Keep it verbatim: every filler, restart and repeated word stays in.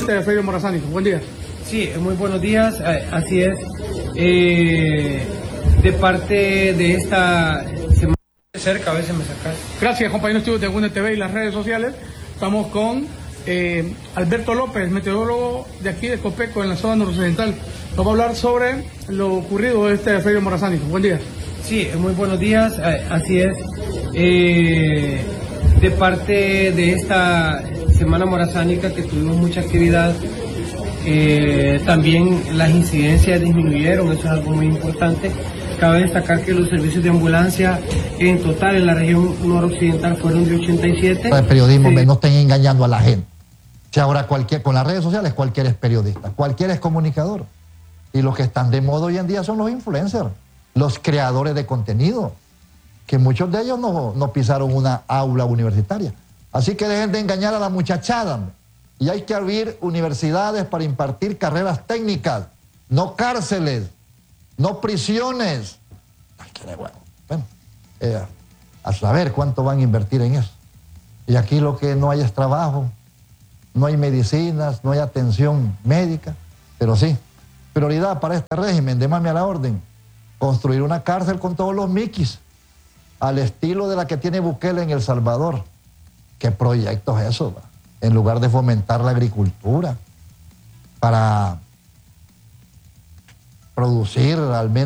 este Freddy Morazzánico. Buen día. Sí, muy buenos días, así es. Eh, de parte de esta semana cerca, a veces me sacas. Gracias, compañeros estudios de UNE T V y las redes sociales. Estamos con eh, Alberto López, meteorólogo de aquí de Copeco, en la zona noroccidental. Nos va a hablar sobre lo ocurrido de este Freddy Morazzánico. Buen día. Sí, muy buenos días, así es. Eh, de parte de esta semana morazzánica que tuvimos mucha actividad, eh, también las incidencias disminuyeron, eso es algo muy importante. Cabe destacar que los servicios de ambulancia en total en la región noroccidental fueron de ochenta y siete. El periodismo, sí. No estén engañando a la gente. Si ahora cualquier, con las redes sociales cualquiera es periodista, cualquiera es comunicador. Y los que están de moda hoy en día son los influencers, los creadores de contenido, que muchos de ellos no, no pisaron una aula universitaria. Así que dejen de engañar a la muchachada. Y hay que abrir universidades para impartir carreras técnicas, no cárceles, no prisiones. Ay, qué bueno. Bueno, eh, a saber cuánto van a invertir en eso. Y aquí lo que no hay es trabajo, no hay medicinas, no hay atención médica, pero sí, prioridad para este régimen de mami a la orden, construir una cárcel con todos los miquis, al estilo de la que tiene Bukele en El Salvador. ¿Qué proyecto es eso? En lugar de fomentar la agricultura para producir al menos